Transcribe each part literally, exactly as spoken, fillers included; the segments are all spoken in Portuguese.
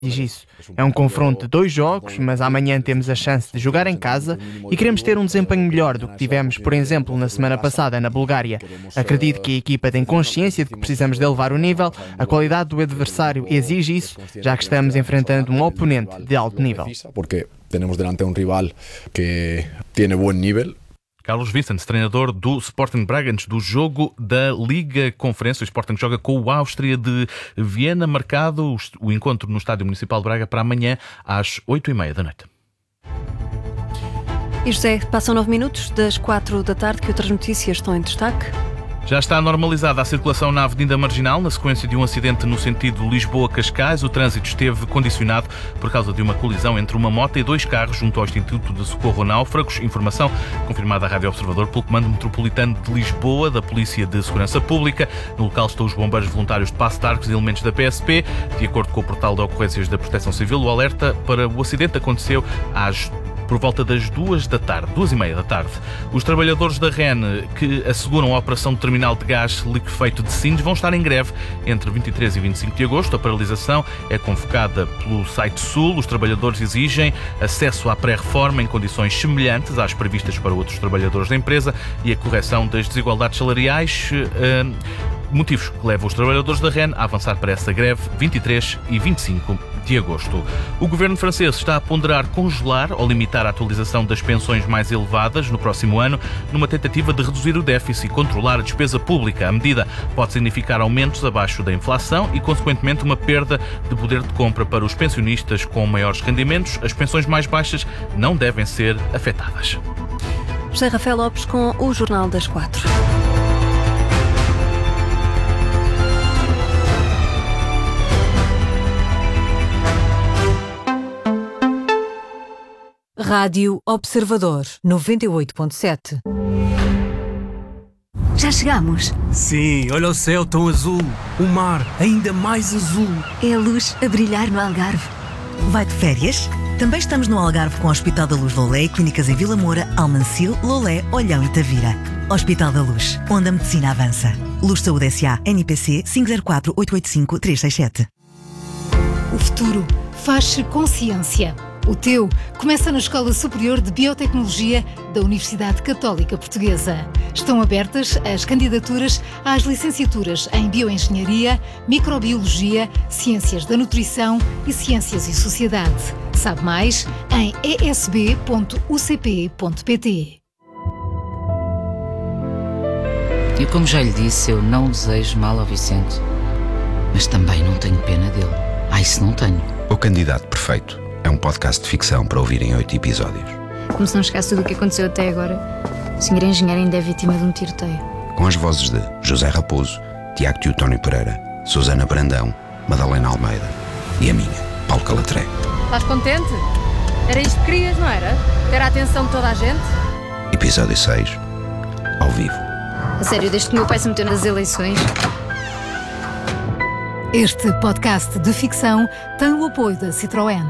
Diz isso. É um confronto de dois jogos, mas amanhã temos a chance de jogar em casa e queremos ter um desempenho melhor do que tivemos, por exemplo, na semana passada na Bulgária. Acredito que a equipa tem consciência de que precisamos de elevar o nível, a qualidade do adversário exige isso, já que estamos enfrentando um oponente de alto nível. Porque temos delante um rival que tem bom nível. Carlos Vicente, treinador do Sporting Braga, antes do jogo da Liga Conferência. O Sporting joga com o Áustria de Viena, marcado o encontro no Estádio Municipal de Braga para amanhã às oito e meia da noite. E José, passam nove minutos das quatro da tarde, que outras notícias estão em destaque? Já está normalizada a circulação na Avenida Marginal, na sequência de um acidente no sentido Lisboa-Cascais. O trânsito esteve condicionado por causa de uma colisão entre uma moto e dois carros junto ao Instituto de Socorro a Náufragos. Informação confirmada à Rádio Observador pelo Comando Metropolitano de Lisboa, da Polícia de Segurança Pública. No local estão os bombeiros voluntários de Passo de Arcos e elementos da P S P. De acordo com o portal de ocorrências da Proteção Civil, o alerta para o acidente aconteceu às por volta das duas da tarde, duas e meia da tarde. Os trabalhadores da R E N que asseguram a operação do terminal de gás liquefeito de Sines vão estar em greve entre vinte e três e vinte e cinco de agosto. A paralisação é convocada pelo Site Sul. Os trabalhadores exigem acesso à pré-reforma em condições semelhantes às previstas para outros trabalhadores da empresa e a correção das desigualdades salariais. Uh, motivos que levam os trabalhadores da R E N a avançar para essa greve vinte e três e vinte e cinco de agosto. O governo francês está a ponderar congelar ou limitar a atualização das pensões mais elevadas no próximo ano, numa tentativa de reduzir o déficit e controlar a despesa pública. A medida pode significar aumentos abaixo da inflação e, consequentemente, uma perda de poder de compra para os pensionistas com maiores rendimentos. As pensões mais baixas não devem ser afetadas. José Rafael Lopes com o Jornal das Quatro. Rádio Observador, noventa e oito ponto sete. Já chegamos? Sim, olha o céu tão azul, o mar ainda mais azul. É a luz a brilhar no Algarve. Vai de férias? Também estamos no Algarve com o Hospital da Luz Lolé e clínicas em Vila Moura, Almancil, Lolé, Olhão e Tavira. Hospital da Luz, onde a medicina avança. Luz Saúde S A, N I P C cinco zero quatro, oito oito cinco, três seis sete. O futuro faz-se com ciência. O teu começa na Escola Superior de Biotecnologia da Universidade Católica Portuguesa. Estão abertas as candidaturas às licenciaturas em Bioengenharia, Microbiologia, Ciências da Nutrição e Ciências e Sociedade. Sabe mais em e s b ponto u c p ponto p t. E como já lhe disse, eu não desejo mal ao Vicente, mas também não tenho pena dele. Ah, isso não tenho. O Candidato Perfeito é um podcast de ficção para ouvir em oito episódios. Como se não chegasse tudo o que aconteceu até agora, o senhor engenheiro ainda é vítima de um tiroteio. Com as vozes de José Raposo, Tiago Teotónio Pereira, Susana Brandão, Madalena Almeida e a minha, Paulo Calatré. Estás contente? Era isto que querias, não era? Ter a atenção de toda a gente? Episódio seis, ao vivo. A sério, desde que o meu pai se meteu nas eleições... Este podcast de ficção tem o apoio da Citroën.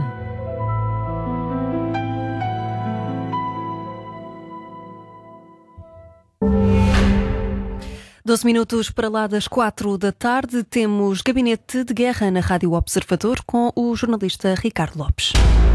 doze minutos para lá das quatro da tarde, temos Gabinete de Guerra na Rádio Observador com o jornalista Ricardo Lopes.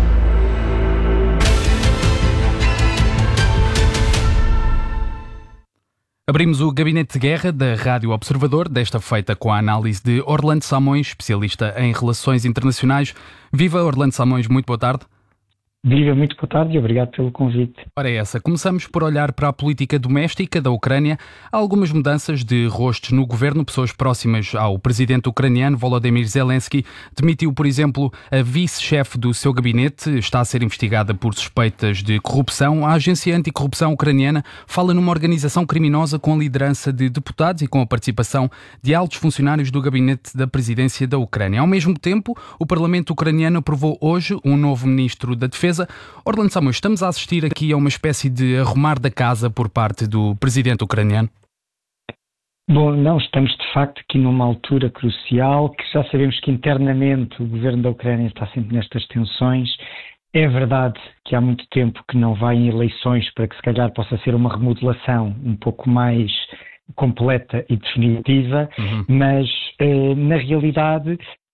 Abrimos o Gabinete de Guerra da Rádio Observador, desta feita com a análise de Orlando Samões, especialista em relações internacionais. Viva Orlando Samões, muito boa tarde. Viva, muito boa tarde e obrigado pelo convite. Ora essa, começamos por olhar para a política doméstica da Ucrânia. Há algumas mudanças de rostos no governo, pessoas próximas ao presidente ucraniano, Volodymyr Zelensky. Demitiu, por exemplo, a vice-chefe do seu gabinete, está a ser investigada por suspeitas de corrupção. A agência anticorrupção ucraniana fala numa organização criminosa com a liderança de deputados e com a participação de altos funcionários do gabinete da presidência da Ucrânia. Ao mesmo tempo, o parlamento ucraniano aprovou hoje um novo ministro da Defesa. Orlando Samões, estamos a assistir aqui a uma espécie de arrumar da casa por parte do presidente ucraniano? Bom, não, estamos de facto aqui numa altura crucial, que já sabemos que internamente o governo da Ucrânia está sempre nestas tensões. É verdade que há muito tempo que não vai em eleições para que se calhar possa ser uma remodelação um pouco mais completa e definitiva, uhum. mas eh, na realidade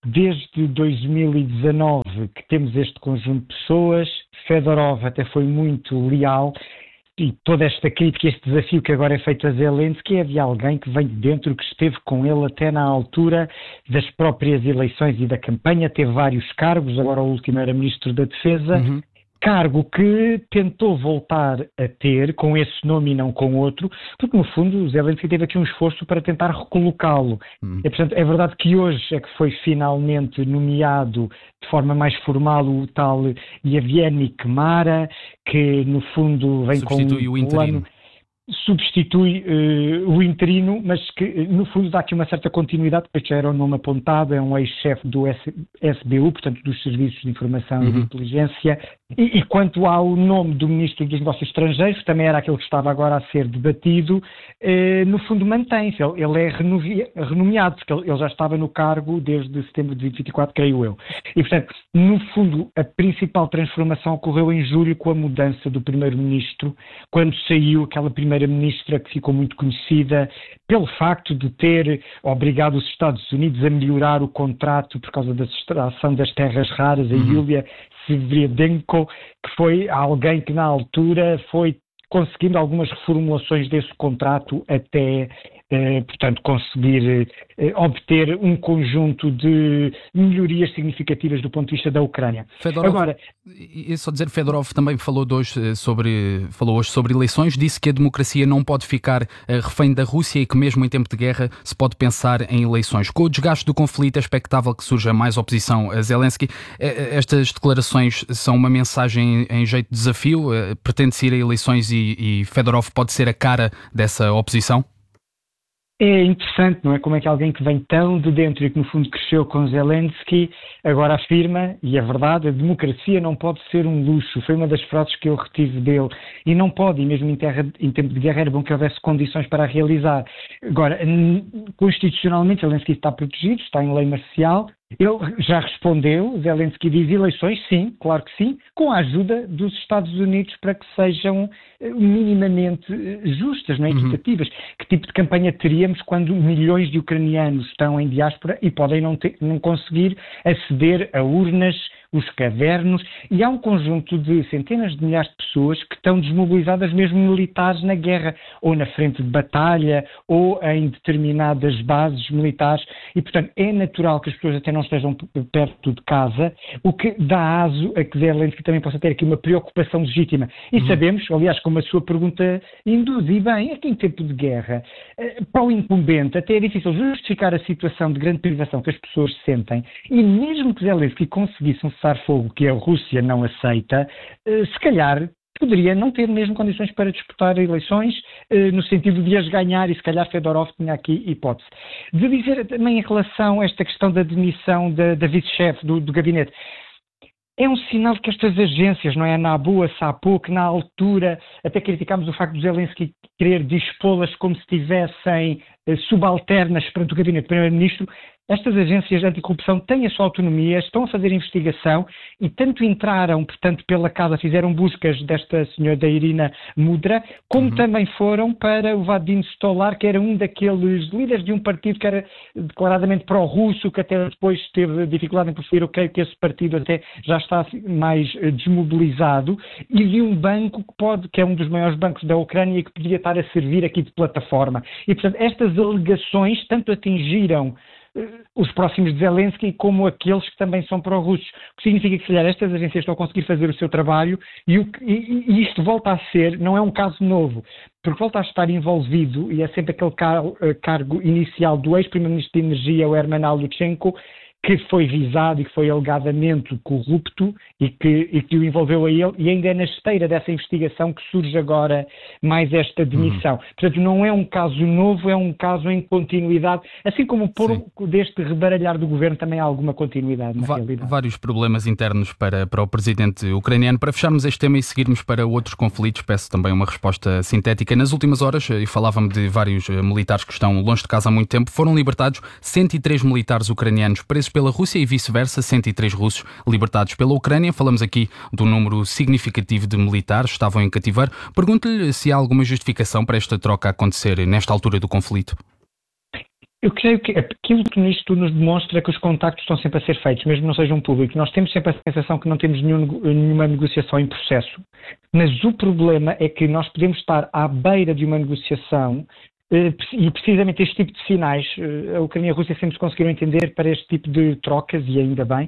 desde dois mil e dezanove que temos este conjunto de pessoas. Fedorov até foi muito leal. E toda esta crítica, este desafio que agora é feito a Zelensky é de alguém que vem de dentro, que esteve com ele até na altura das próprias eleições e da campanha, teve vários cargos, agora o último era Ministro da Defesa, uhum. Cargo que tentou voltar a ter com esse nome e não com outro, porque no fundo o Zelensky teve aqui um esforço para tentar recolocá-lo. Uhum. E, portanto, é verdade que hoje é que foi finalmente nomeado de forma mais formal o tal Yevgeny Kmara, que no fundo vem Substitui com o interino. Substitui uh, o interino, mas que no fundo dá aqui uma certa continuidade, porque já era o nome apontado, é um ex-chefe do S B U, portanto dos Serviços de Informação uhum. e de Inteligência, e, e quanto ao nome do Ministro dos Negócios Estrangeiros, também era aquele que estava agora a ser debatido, uh, no fundo mantém-se, ele, ele é renovia, renomeado, porque ele, ele já estava no cargo desde setembro de vinte e quatro, creio eu. E portanto, no fundo, a principal transformação ocorreu em julho com a mudança do Primeiro-Ministro, quando saiu aquela primeira Primeira-Ministra que ficou muito conhecida pelo facto de ter obrigado os Estados Unidos a melhorar o contrato por causa da extração das terras raras, a Yulia Sviridenko, que foi alguém que na altura foi conseguindo algumas reformulações desse contrato até, eh, portanto, conseguir eh, obter um conjunto de melhorias significativas do ponto de vista da Ucrânia. Fedorov, Agora, e só dizer, Fedorov também falou hoje sobre, falou hoje sobre eleições, disse que a democracia não pode ficar eh, refém da Rússia e que mesmo em tempo de guerra se pode pensar em eleições. Com o desgaste do conflito é expectável que surja mais oposição a Zelensky. Eh, estas declarações são uma mensagem em jeito de desafio? Eh, pretende-se ir a eleições e E Fedorov pode ser a cara dessa oposição? É interessante, não é? Como é que alguém que vem tão de dentro e que no fundo cresceu com Zelensky agora afirma, e é verdade, a democracia não pode ser um luxo. Foi uma das frases que eu retive dele. E não pode, e mesmo em, terra, em tempo de guerra era bom que houvesse condições para a realizar. Agora, constitucionalmente Zelensky está protegido, está em lei marcial. Ele já respondeu, Zelensky diz eleições, sim, claro que sim, com a ajuda dos Estados Unidos para que sejam minimamente justas, não é? Equitativas. Uhum. Que tipo de campanha teríamos quando milhões de ucranianos estão em diáspora e podem não, ter, não conseguir aceder a urnas, os cadernos, e há um conjunto de centenas de milhares de pessoas que estão desmobilizadas mesmo militares na guerra, ou na frente de batalha, ou em determinadas bases militares, e portanto é natural que as pessoas até não estejam perto de casa, o que dá aso a que Zelensky também possa ter aqui uma preocupação legítima. E uhum. sabemos, aliás, como a sua pergunta induz, e bem, é que em tempo de guerra, para o incumbente até é difícil justificar a situação de grande privação que as pessoas sentem, e mesmo que Zelensky conseguisse um cessar-fogo que a Rússia não aceita, se calhar poderia não ter mesmo condições para disputar eleições, no sentido de as ganhar, e se calhar Fedorov tinha aqui hipótese. De dizer também em relação a esta questão da demissão da, da vice-chefe do, do gabinete, é um sinal que estas agências, não é? A NABU, a SAPU, que na altura até criticámos o facto de Zelensky querer dispô-las como se estivessem eh, subalternas perante o gabinete do primeiro-ministro. Estas agências de anticorrupção têm a sua autonomia, estão a fazer investigação e tanto entraram, portanto, pela casa, fizeram buscas desta senhora, da Irina Mudra, como uhum. também foram para o Vadim Stolar, que era um daqueles líderes de um partido que era declaradamente pró-russo, que até depois teve dificuldade em prosseguir. Eu creio que esse partido até já está mais desmobilizado, e de um banco que pode, que é um dos maiores bancos da Ucrânia e que podia estar a servir aqui de plataforma. E, portanto, estas alegações tanto atingiram os próximos de Zelensky como aqueles que também são pró-russos, o que significa que, se calhar, estas agências estão a conseguir fazer o seu trabalho, e, o que, e, e isto volta a ser, não é um caso novo, porque volta a estar envolvido, e é sempre aquele car, cargo inicial do ex-primeiro-ministro de Energia, o Herman Alyuchenko, que foi visado e que foi alegadamente corrupto e que, e que o envolveu a ele, e ainda é na esteira dessa investigação que surge agora mais esta demissão. Uhum. Portanto, não é um caso novo, é um caso em continuidade, assim como por deste rebaralhar do governo também há alguma continuidade na Va- realidade. Vários problemas internos para, para o presidente ucraniano. Para fecharmos este tema e seguirmos para outros conflitos, peço também uma resposta sintética. Nas últimas horas, e falava-me de vários militares que estão longe de casa há muito tempo, foram libertados cento e três militares ucranianos presos pela Rússia e vice-versa, cento e três russos libertados pela Ucrânia. Falamos aqui do número significativo de militares que estavam em cativeiro. Pergunto-lhe se há alguma justificação para esta troca acontecer nesta altura do conflito. Eu creio que aquilo que isto nos demonstra é que os contactos estão sempre a ser feitos, mesmo que não sejam públicos. Nós temos sempre a sensação que não temos nenhum, nenhuma negociação em processo, mas o problema é que nós podemos estar à beira de uma negociação e precisamente este tipo de sinais, a Ucrânia e a Rússia sempre se conseguiram entender para este tipo de trocas, e ainda bem,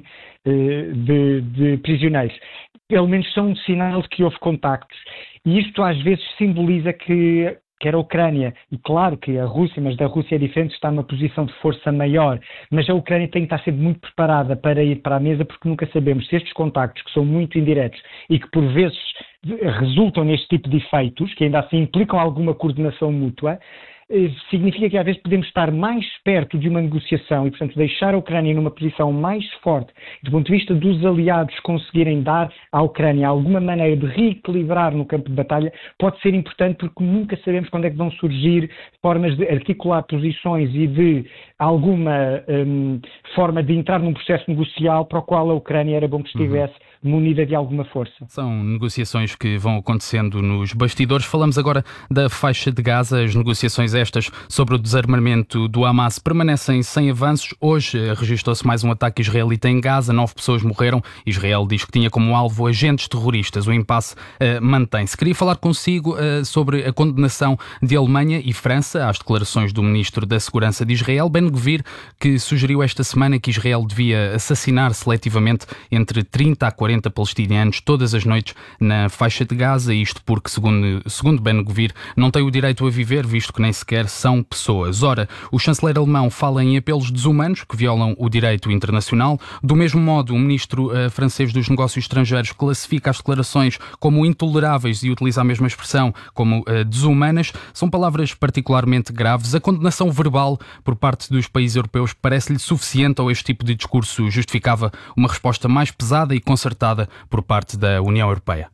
de, de prisioneiros. Pelo menos são um sinal de que houve contactos. E isto às vezes simboliza que quer a Ucrânia, e claro que a Rússia, mas da Rússia é diferente, está numa posição de força maior, mas a Ucrânia tem que estar sempre muito preparada para ir para a mesa, porque nunca sabemos se estes contactos, que são muito indiretos e que por vezes resultam neste tipo de efeitos, que ainda assim implicam alguma coordenação mútua, significa que às vezes podemos estar mais perto de uma negociação e, portanto, deixar a Ucrânia numa posição mais forte do ponto de vista dos aliados conseguirem dar à Ucrânia alguma maneira de reequilibrar no campo de batalha, pode ser importante, porque nunca sabemos quando é que vão surgir formas de articular posições e de alguma hum, forma de entrar num processo negocial para o qual a Ucrânia era bom que estivesse uhum. munida de alguma força. São negociações que vão acontecendo nos bastidores. Falamos agora da faixa de Gaza. As negociações estas sobre o desarmamento do Hamas permanecem sem avanços. Hoje registrou-se mais um ataque israelita em Gaza. Nove pessoas morreram. Israel diz que tinha como alvo agentes terroristas. O impasse uh, mantém-se. Queria falar consigo uh, sobre a condenação de Alemanha e França às declarações do Ministro da Segurança de Israel, Ben-Gvir, que sugeriu esta semana que Israel devia assassinar seletivamente entre trinta a quarenta palestinianos todas as noites na faixa de Gaza. Isto porque, segundo, segundo Ben-Gvir, não tem o direito a viver, visto que nem sequer são pessoas. Ora, o chanceler alemão fala em apelos desumanos que violam o direito internacional. Do mesmo modo, o ministro uh, francês dos Negócios Estrangeiros classifica as declarações como intoleráveis e utiliza a mesma expressão como uh, desumanas. São palavras particularmente graves. A condenação verbal por parte dos países europeus parece-lhe suficiente, ou este tipo de discurso justificava uma resposta mais pesada e concertada por parte da União Europeia?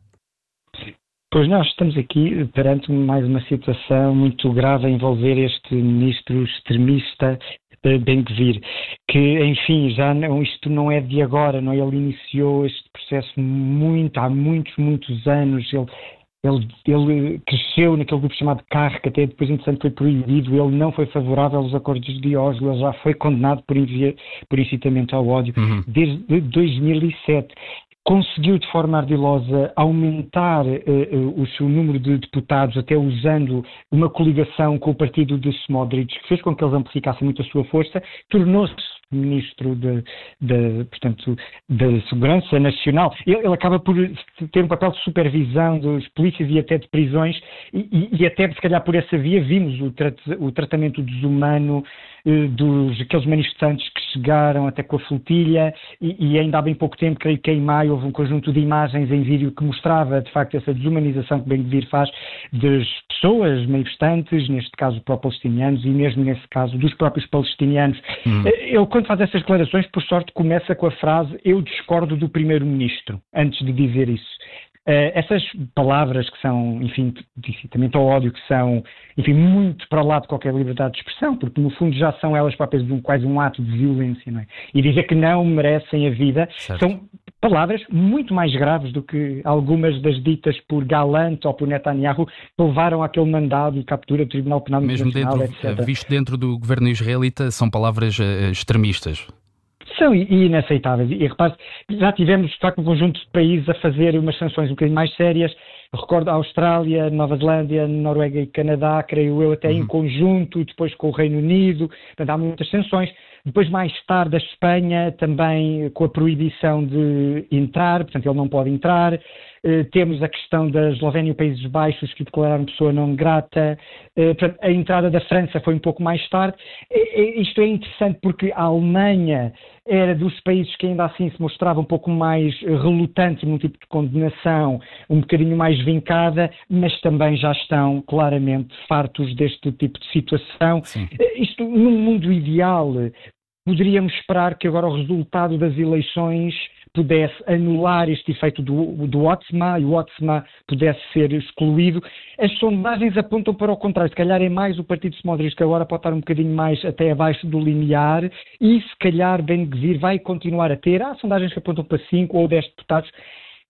Pois nós estamos aqui perante mais uma situação muito grave a envolver este ministro extremista Ben-Gvir, que, enfim, já não, isto não é de agora, não? Ele iniciou este processo muito, há muitos, muitos anos. Ele, ele, ele cresceu naquele grupo chamado Carre, que até depois, entretanto, foi proibido. Ele não foi favorável aos acordos de Oslo, ele já foi condenado por, envia, por incitamento ao ódio uhum. desde dois mil e sete. Conseguiu de forma ardilosa aumentar uh, uh, o seu número de deputados, até usando uma coligação com o partido de Smotrich, que fez com que eles amplificassem muito a sua força. Tornou-se ministro de, de, portanto, da Segurança Nacional. Ele, ele acaba por ter um papel de supervisão dos polícias e até de prisões, e, e, e até, se calhar, por essa via vimos o, tra o tratamento desumano eh, dos aqueles manifestantes que chegaram até com a flotilha, e, e ainda há bem pouco tempo, creio que em maio, houve um conjunto de imagens em vídeo que mostrava, de facto, essa desumanização que Ben-Gvir faz das pessoas manifestantes, neste caso pró-palestinianos, e mesmo nesse caso dos próprios palestinianos. Hum. Ele, quando faz essas declarações, por sorte, começa com a frase "eu discordo do primeiro-ministro", antes de dizer isso. Uh, essas palavras que são, enfim, de incitamento ao ódio, que são, enfim, muito para lá de qualquer liberdade de expressão, porque no fundo já são elas próprias um, quase um ato de violência, não é? E dizer que não merecem a vida, certo. São palavras muito mais graves do que algumas das ditas por Gallant ou por Netanyahu, que levaram àquele mandado de captura do Tribunal Penal Internacional, mesmo dentro, etcétera. Visto dentro do governo israelita, são palavras uh, extremistas. São inaceitáveis. E repare, já tivemos, de facto, um conjunto de países a fazer umas sanções um bocadinho mais sérias. Eu recordo a Austrália, Nova Zelândia, Noruega e Canadá, creio eu, até uhum. em conjunto, depois com o Reino Unido. Portanto, há muitas sanções. Depois, mais tarde, a Espanha, também com a proibição de entrar, portanto, ele não pode entrar. Uh, temos a questão da Eslovénia e Países Baixos, que declararam pessoa não grata. Uh, portanto, a entrada da França foi um pouco mais tarde. E, e, isto é interessante porque a Alemanha era dos países que ainda assim se mostrava um pouco mais relutante num tipo de condenação, um bocadinho mais vincada, mas também já estão claramente fartos deste tipo de situação. Sim. Isto, num mundo ideal, poderíamos esperar que agora o resultado das eleições pudesse anular este efeito do, do Otzma e o Otzma pudesse ser excluído. As sondagens apontam para o contrário. Se calhar é mais o partido de Smotrich, que agora pode estar um bocadinho mais até abaixo do limiar, e se calhar Ben-Gvir vai continuar a ter. Há sondagens que apontam para cinco ou dez deputados.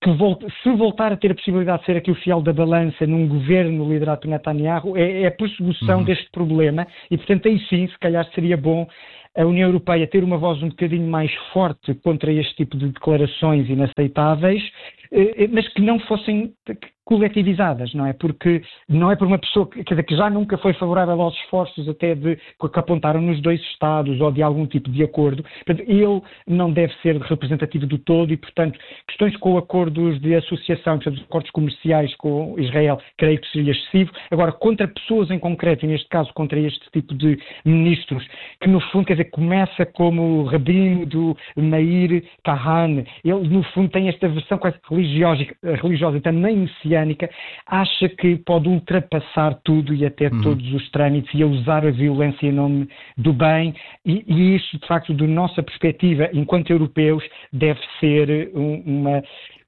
que volte, se voltar a ter a possibilidade de ser aqui o fiel da balança num governo liderado por Netanyahu, é, é a perseguição uhum. deste problema e, portanto, aí sim, se calhar seria bom a União Europeia ter uma voz um bocadinho mais forte contra este tipo de declarações inaceitáveis, mas que não fossem coletivizadas, não é? Porque não é por uma pessoa que, quer dizer, que já nunca foi favorável aos esforços até de que apontaram nos dois Estados ou de algum tipo de acordo. Portanto, ele não deve ser representativo do todo e, portanto, questões com acordos de associação, portanto, acordos comerciais com Israel, creio que seria excessivo. Agora, contra pessoas em concreto, e neste caso contra este tipo de ministros, que no fundo, quer dizer, começa como o rabino do Meir Kahan, ele no fundo tem esta versão quase religiosa, religiosa também messiânica, acha que pode ultrapassar tudo e até uhum. todos os trâmites e a usar a violência em nome do bem e, e isso, de facto, da nossa perspectiva, enquanto europeus, deve ser um, uma...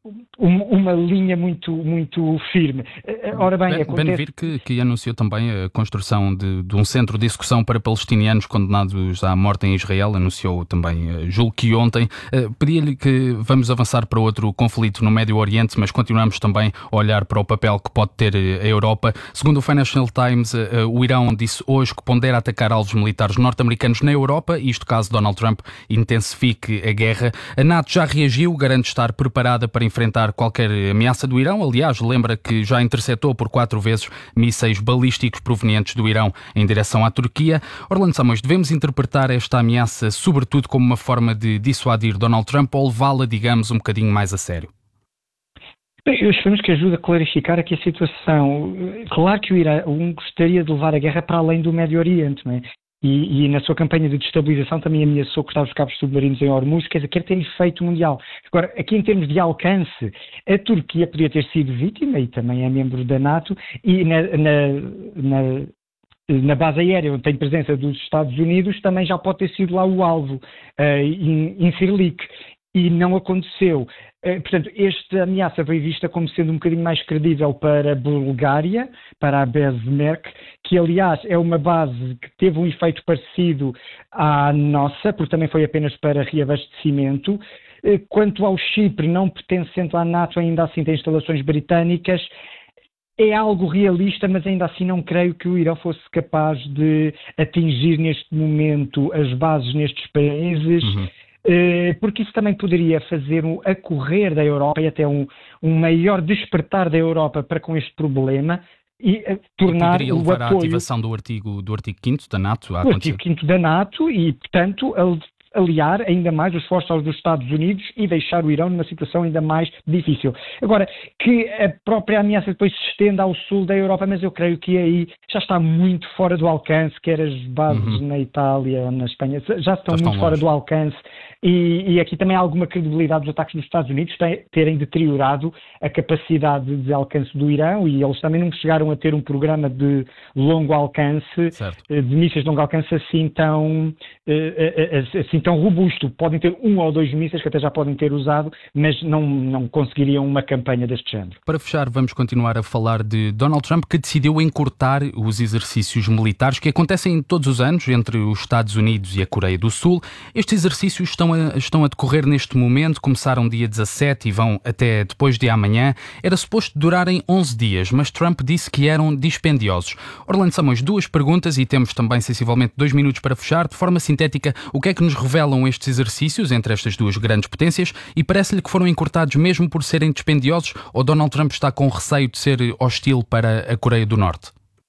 uma linha muito, muito firme. Ora bem, Ben, acontece... Ben-Gvir que, que anunciou também a construção de, de um centro de execução para palestinianos condenados à morte em Israel, anunciou também, julgo que ontem. Pedia-lhe que vamos avançar para outro conflito no Médio Oriente, mas continuamos também a olhar para o papel que pode ter a Europa. Segundo o Financial Times, o Irão disse hoje que pondera atacar alvos militares norte-americanos na Europa, isto caso Donald Trump intensifique a guerra. A NATO já reagiu, garante estar preparada para enfrentar qualquer ameaça do Irão. Aliás, lembra que já interceptou por quatro vezes mísseis balísticos provenientes do Irão em direção à Turquia. Orlando Simões, devemos interpretar esta ameaça sobretudo como uma forma de dissuadir Donald Trump ou levá-la, digamos, um bocadinho mais a sério? Bem, eu esperamos que ajude a clarificar aqui a situação. Claro que o Irão gostaria de levar a guerra para além do Médio Oriente, não é? E, e na sua campanha de destabilização também ameaçou cortar os cabos submarinos em Hormuz, quer dizer, quer ter efeito mundial. Agora, aqui em termos de alcance, a Turquia podia ter sido vítima, e também é membro da NATO, e na, na, na, na base aérea onde tem presença dos Estados Unidos, também já pode ter sido lá o alvo, uh, em, em Incirlik, e não aconteceu. Uh, portanto, esta ameaça foi vista como sendo um bocadinho mais credível para a Bulgária, para a Bezmerk, que aliás é uma base que teve um efeito parecido à nossa, porque também foi apenas para reabastecimento. Quanto ao Chipre, não pertencendo à NATO, ainda assim tem instalações britânicas, é algo realista, mas ainda assim não creio que o Irão fosse capaz de atingir neste momento as bases nestes países, uhum. porque isso também poderia fazer um acorrer da Europa e até um, um maior despertar da Europa para com este problema, e uh, tornar e o levar apoio... à ativação do artigo, do artigo quinto da NATO. O artigo quinto da NATO e, portanto, aliar ainda mais os esforços aos dos Estados Unidos e deixar o Irão numa situação ainda mais difícil. Agora, que a própria ameaça depois se estenda ao sul da Europa, mas eu creio que aí já está muito fora do alcance, quer as bases uhum. na Itália ou na Espanha, já estão já muito estão fora do alcance. E, e aqui também há alguma credibilidade dos ataques dos Estados Unidos terem deteriorado a capacidade de alcance do Irão, e eles também não chegaram a ter um programa de longo alcance, certo. de mísseis de longo alcance assim tão, assim tão robusto. Podem ter um ou dois mísseis que até já podem ter usado, mas não, não conseguiriam uma campanha deste género. Para fechar, vamos continuar a falar de Donald Trump, que decidiu encurtar os exercícios militares que acontecem todos os anos entre os Estados Unidos e a Coreia do Sul. Estes exercícios estão a, estão a decorrer neste momento, começaram dia dezassete e vão até depois de amanhã. Era suposto durarem onze dias, mas Trump disse que eram dispendiosos. Orlando Simões, duas perguntas e temos também sensivelmente dois minutos para fechar. De forma sintética, o que é que nos revelam estes exercícios entre estas duas grandes potências e parece-lhe que foram encurtados mesmo por serem dispendiosos, ou Donald Trump está com receio de ser hostil para a Coreia do Norte?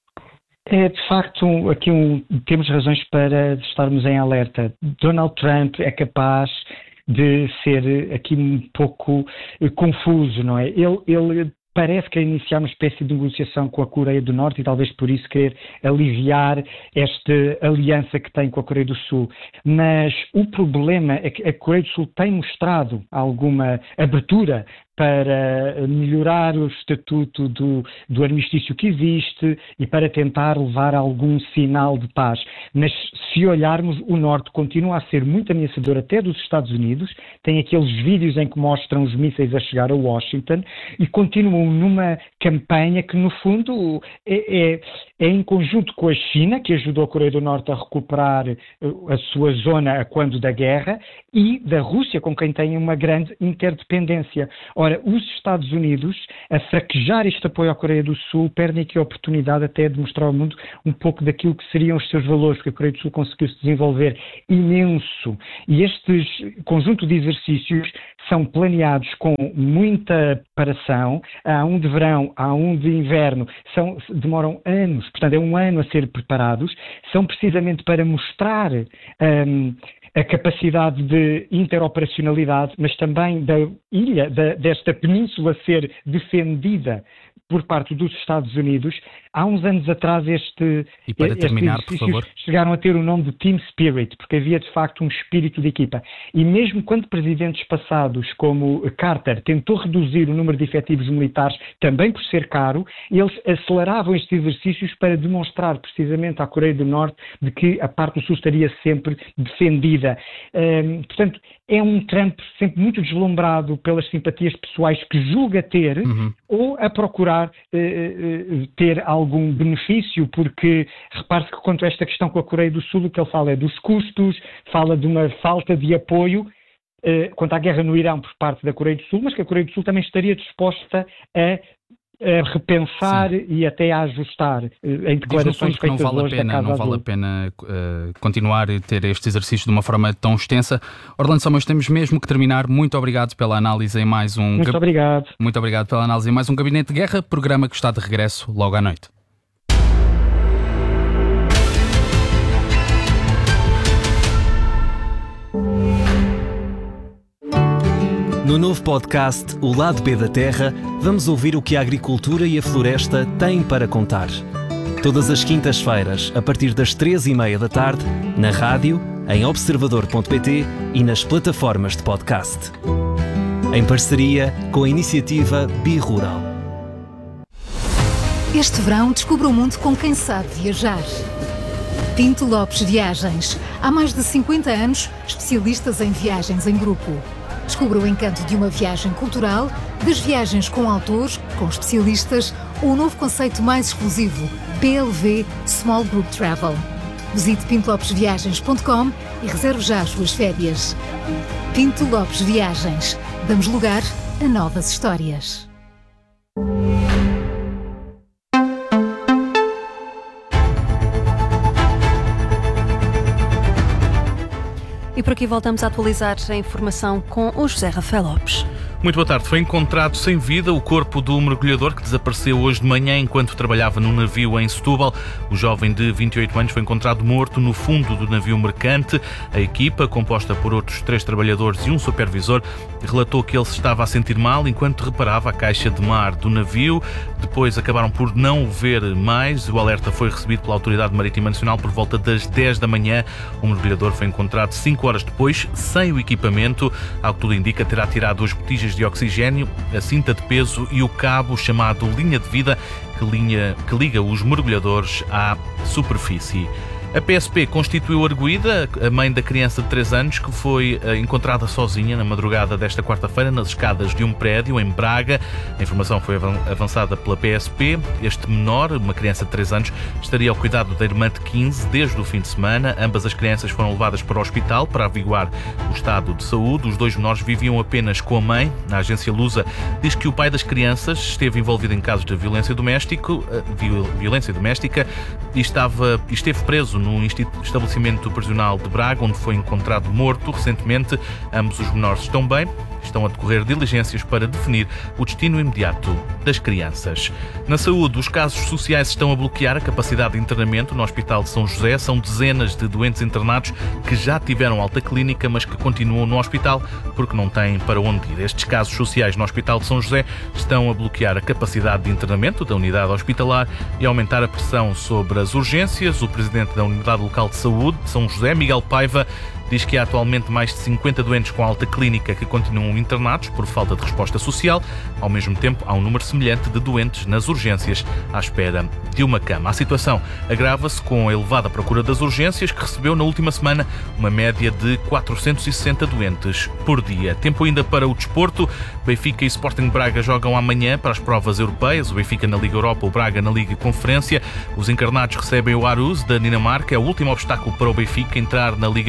É, de facto, aqui um, temos razões para estarmos em alerta. Donald Trump é capaz de ser aqui um pouco confuso, não é? Ele, ele parece querer iniciar uma espécie de negociação com a Coreia do Norte e talvez por isso querer aliviar esta aliança que tem com a Coreia do Sul. Mas o problema é que a Coreia do Sul tem mostrado alguma abertura para melhorar o estatuto do, do armistício que existe e para tentar levar algum sinal de paz. Mas se olharmos, o Norte continua a ser muito ameaçador até dos Estados Unidos, tem aqueles vídeos em que mostram os mísseis a chegar a Washington e continuam numa campanha que no fundo é, é, é em conjunto com a China, que ajudou a Coreia do Norte a recuperar a sua zona a quando da guerra, e da Rússia, com quem tem uma grande interdependência. Ora, os Estados Unidos, a fraquejar este apoio à Coreia do Sul, perdem aqui a oportunidade até de mostrar ao mundo um pouco daquilo que seriam os seus valores, porque a Coreia do Sul conseguiu se desenvolver imenso. E estes conjunto de exercícios são planeados com muita preparação. Há um de verão, há um de inverno, são, demoram anos, portanto é um ano a ser preparados. São precisamente para mostrar um, a capacidade de interoperacionalidade, mas também da ilha, da, desta península ser defendida por parte dos Estados Unidos. Há uns anos atrás este, e para este terminar, por favor, chegaram a ter o nome de Team Spirit, porque havia de facto um espírito de equipa. E mesmo quando presidentes passados, como Carter, tentou reduzir o número de efetivos militares, também por ser caro, eles aceleravam estes exercícios para demonstrar precisamente à Coreia do Norte de que a parte do Sul estaria sempre defendida. Um, portanto, é um Trump sempre muito deslumbrado pelas simpatias pessoais que julga ter, uhum. ou a procurar uh, uh, ter algum benefício, porque repare-se que quanto a esta questão com a Coreia do Sul, o que ele fala é dos custos, fala de uma falta de apoio uh, quanto à guerra no Irão por parte da Coreia do Sul, mas que a Coreia do Sul também estaria disposta a a repensar Sim. e até a ajustar uh, em declarações feitas não vale hoje a pena, da Casa Não vale Azul. a pena uh, continuar a ter este exercício de uma forma tão extensa. Orlando Simões, temos mesmo que terminar. Muito obrigado pela análise em mais um... Muito obrigado. Muito obrigado pela análise em mais um Gabinete de Guerra, programa que está de regresso logo à noite. No novo podcast O Lado B da Terra, vamos ouvir o que a agricultura e a floresta têm para contar. Todas as quintas-feiras, a partir das três e meia da tarde, na rádio, em observador ponto pt e nas plataformas de podcast. Em parceria com a iniciativa Bi-Rural. Este verão, descubra o mundo com quem sabe viajar. Pinto Lopes Viagens. Há mais de cinquenta anos, especialistas em viagens em grupo. Descubra o encanto de uma viagem cultural, das viagens com autores, com especialistas, ou o novo conceito mais exclusivo, P L V Small Group Travel. Visite pinto lopes viagens ponto com e reserve já as suas férias. Pinto Lopes Viagens. Damos lugar a novas histórias. E por aqui voltamos a atualizar a informação com o José Rafael Lopes. Muito boa tarde. Foi encontrado sem vida o corpo do mergulhador que desapareceu hoje de manhã enquanto trabalhava num navio em Setúbal. O jovem de vinte e oito anos foi encontrado morto no fundo do navio mercante. A equipa, composta por outros três trabalhadores e um supervisor, relatou que ele se estava a sentir mal enquanto reparava a caixa de mar do navio. Depois acabaram por não o ver mais. O alerta foi recebido pela Autoridade Marítima Nacional por volta das dez da manhã. O mergulhador foi encontrado cinco horas depois, sem o equipamento. Ao que tudo indica, terá tirado as botijas de oxigênio, a cinta de peso e o cabo chamado linha de vida que, linha, que liga os mergulhadores à superfície. A P S P constituiu arguida a mãe da criança de três anos que foi encontrada sozinha na madrugada desta quarta-feira nas escadas de um prédio em Braga. A informação foi avançada pela P S P. Este menor, uma criança de três anos, estaria ao cuidado da irmã de quinze desde o fim de semana. Ambas as crianças foram levadas para o hospital para averiguar o estado de saúde. Os dois menores viviam apenas com a mãe. A agência Lusa diz que o pai das crianças esteve envolvido em casos de violência doméstica, violência doméstica e estava, esteve preso no estabelecimento prisional de Braga, onde foi encontrado morto recentemente. Ambos os menores estão bem. Estão a decorrer diligências para definir o destino imediato das crianças. Na saúde, os casos sociais estão a bloquear a capacidade de internamento no Hospital de São José. São dezenas de doentes internados que já tiveram alta clínica, mas que continuam no hospital porque não têm para onde ir. Estes casos sociais no Hospital de São José estão a bloquear a capacidade de internamento da unidade hospitalar e a aumentar a pressão sobre as urgências. O presidente da Unidade Local de Saúde de São José, Miguel Paiva, diz que há atualmente mais de cinquenta doentes com alta clínica que continuam internados por falta de resposta social. Ao mesmo tempo, há um número semelhante de doentes nas urgências à espera de uma cama. A situação agrava-se com a elevada procura das urgências, que recebeu na última semana uma média de quatrocentos e sessenta doentes por dia. Tempo ainda para o desporto. Benfica e Sporting Braga jogam amanhã para as provas europeias. O Benfica na Liga Europa, o Braga na Liga Conferência. Os encarnados recebem o Aarhus da Dinamarca. É o último obstáculo para o Benfica entrar na Liga Europa.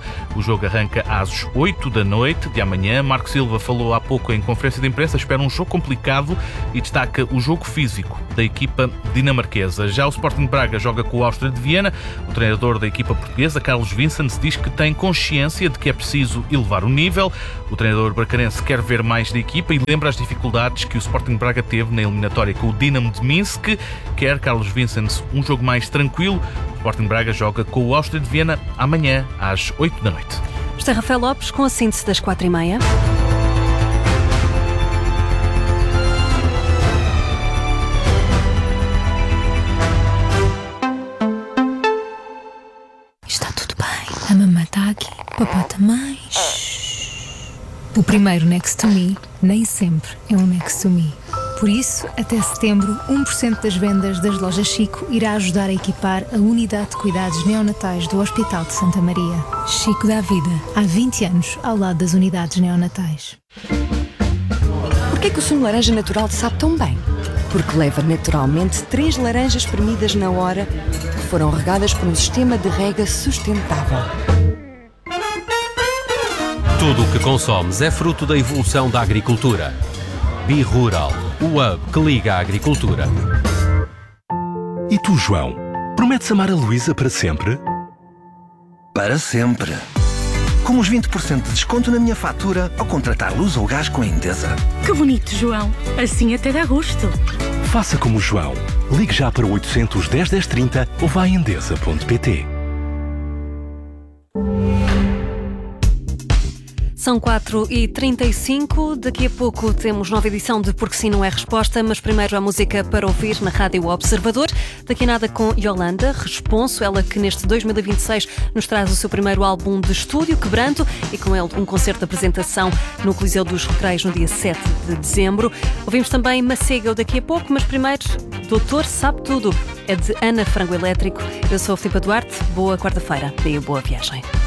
O jogo arranca às oito da noite de amanhã. Marco Silva falou há pouco em conferência de imprensa, espera um jogo complicado e destaca o jogo físico da equipa dinamarquesa. Já o Sporting Braga joga com o Áustria de Viena. O treinador da equipa portuguesa, Carlos Vicens, diz que tem consciência de que é preciso elevar o nível. O treinador bracarense quer ver mais da equipa e lembra as dificuldades que o Sporting Braga teve na eliminatória com o Dinamo de Minsk. Quer Carlos Vicens um jogo mais tranquilo. O Sporting Braga joga com o Áustria de Viena amanhã às oito da noite. José Rafael Lopes com a síntese das quatro e meia. Está tudo bem. A mamãe está aqui, papá também. O primeiro Next to Me nem sempre é um Next to Me. Por isso, até setembro, um por cento das vendas das lojas Chico irá ajudar a equipar a unidade de cuidados neonatais do Hospital de Santa Maria. Chico dá vida há vinte anos ao lado das unidades neonatais. Porquê que o sumo de laranja natural sabe tão bem? Porque leva naturalmente três laranjas espremidas na hora que foram regadas por um sistema de rega sustentável. Tudo o que consomes é fruto da evolução da agricultura. Bi-Rural, o hub que liga a agricultura. E tu, João? Prometes amar a Luísa para sempre? Para sempre. Com os vinte por cento de desconto na minha fatura ao contratar luz ou gás com a Endesa. Que bonito, João. Assim até dá gosto. Faça como o João. Ligue já para o oitocentos, dez, dez, trinta ou vá a endesa ponto pt. São quatro e trinta e cinco, daqui a pouco temos nova edição de Porque Sim Não É Resposta, mas primeiro a música para ouvir na Rádio Observador. Daqui a nada com Yolanda, Responso, ela que neste dois mil e vinte e seis nos traz o seu primeiro álbum de estúdio, Quebranto, e com ele um concerto de apresentação no Coliseu dos Recreios no dia sete de dezembro. Ouvimos também Macega daqui a pouco, mas primeiro Doutor Sabe Tudo, é de Ana Frango Elétrico. Eu sou a Filipa Duarte, boa quarta-feira e boa viagem.